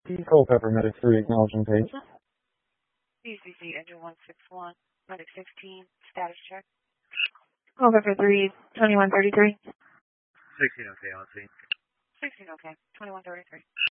Culpeper, Medic 3, acknowledging page. BCC engine 161, Medic 16, status check. Culpeper 3, 2133. 16 okay, on scene. 16 okay, 2133.